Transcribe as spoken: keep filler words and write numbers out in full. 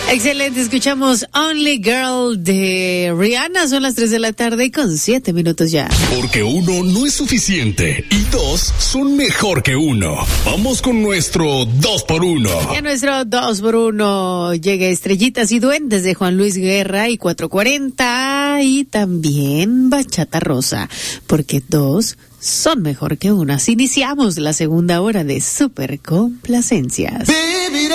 Excelente, escuchamos Only Girl de Rihanna. Son las tres de la tarde con siete minutos ya. Porque uno no es suficiente y dos son mejor que uno. Vamos con nuestro dos por uno. Y a nuestro dos por uno llega Estrellitas y Duendes de Juan Luis Guerra y cuatro cuarenta y también Bachata Rosa. Porque dos son mejor que uno. Así iniciamos la segunda hora de Super Complacencias.